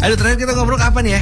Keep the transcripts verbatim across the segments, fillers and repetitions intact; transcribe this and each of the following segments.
Aduh, terakhir kita ngobrol kapan ya?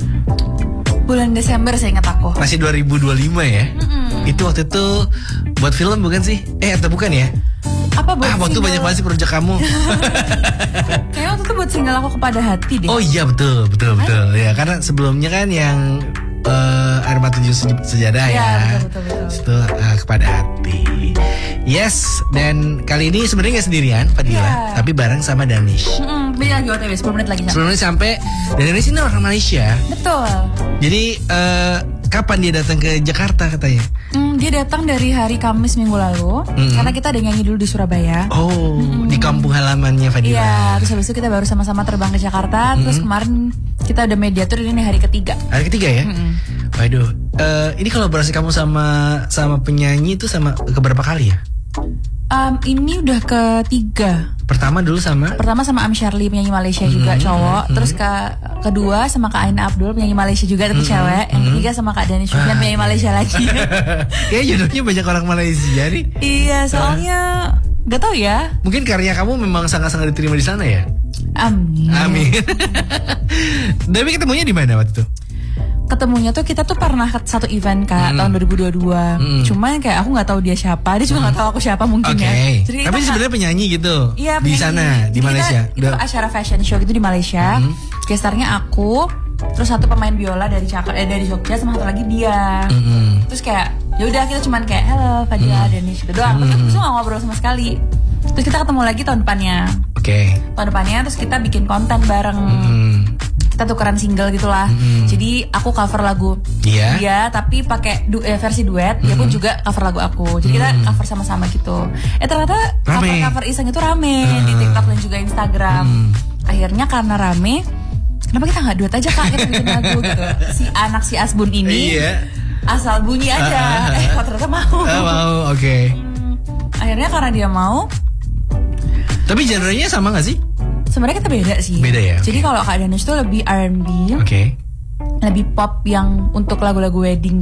Bulan Desember saya ingat aku. Masih dua ribu dua puluh lima ya? Mm-mm. Itu waktu itu buat film bukan sih? Eh atau bukan ya? Apa buat Ah, waktu banyak banget sih proyek kamu. Kayaknya waktu itu buat single aku Kepada Hati deh. Oh iya betul, betul, betul. Ya, karena sebelumnya kan yang uh, Air Mata Tujuh Sejadah ya. Ya, betul, betul, betul. Itu uh, Kepada Hati. Yes, dan kali ini sebenarnya gak sendirian Fadila, yeah. tapi bareng sama Danish. Mm-mm, Beli lagi O T W sepuluh menit lagi. sepuluh menit sampai. Dan Danish ini orang Malaysia. Betul. Jadi uh, kapan dia datang ke Jakarta katanya? Mm, dia datang dari hari Kamis minggu lalu. Mm-hmm. Karena kita ada nyanyi dulu di Surabaya. Oh, mm-hmm. di kampung halamannya Fadila. Iya, terus habis itu kita baru sama-sama terbang ke Jakarta. Mm-hmm. Terus kemarin kita udah mediatur, ini hari ketiga. Hari ketiga ya? Mm-hmm. Waduh, uh, ini kolaborasi kamu sama sama penyanyi itu sama keberapa kali ya? Um, ini udah ketiga. Pertama dulu sama? Pertama sama Am Shirley, penyanyi Malaysia mm-hmm. juga cowok. Mm-hmm. Terus ke kedua sama Kak Aina Abdul, penyanyi Malaysia juga tapi mm-hmm. cewek. Yang ketiga sama Kak Danish Sufyan, penyanyi Malaysia lagi. Kayaknya jodohnya banyak orang Malaysia nih. Iya, soalnya uh. gak tau ya. Mungkin karya kamu memang sangat-sangat diterima di sana ya? Amin. Amin. Tapi ketemunya di mana waktu itu? Ketemunya tuh kita tuh pernah satu event Kak, mm. tahun dua ribu dua puluh dua. Mm. Cuman kayak aku nggak tahu dia siapa, dia juga nggak mm. tahu aku siapa mungkin okay. ya. Jadi tapi sebenarnya penyanyi gitu. Iya, di penyanyi. sana di Jadi Malaysia. Kita, itu acara fashion show gitu di Malaysia. Mm. Gestarnya aku, terus satu pemain biola dari Cakar, eh dari Jogja sama satu lagi dia. Mm. Terus kayak ya udah kita cuman kayak hello Fadila mm. Danish gitu doang. Terus mm. terus nggak ngobrol sama sekali. Terus kita ketemu lagi tahun depannya. Oke. Okay. Tahun depannya terus kita bikin konten bareng. Mm. Kita tukeran single gitulah. Mm. Jadi aku cover lagu yeah. dia tapi pakai du- eh, versi duet. Mm. Dia pun juga cover lagu aku. Jadi mm. kita cover sama-sama gitu. Eh ternyata cover-cover iseng itu rame uh. di TikTok dan juga Instagram. Mm. Akhirnya karena rame, kenapa kita nggak duet aja Kak, kita bikin lagu gitu. Si anak si Asbun ini yeah. asal bunyi aja. Uh. Eh kok ternyata mau. Uh, mau, oke. Okay. Hmm. Akhirnya karena dia mau. Tapi genrenya sama nggak sih? Sebenarnya kita beda sih. Beda ya. Okay. Jadi kalau Kak Danish tuh lebih R and B, oke, okay. lebih pop yang untuk lagu-lagu wedding